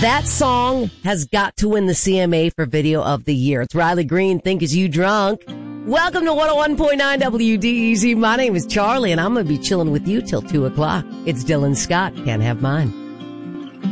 That song has got to win the CMA for Video of the Year. It's Riley Green, Think Is You Drunk. Welcome to 101.9 WDEZ. My name is Charlie, and I'm going to be chilling with you till 2 o'clock. It's Dylan Scott. Can't have mine.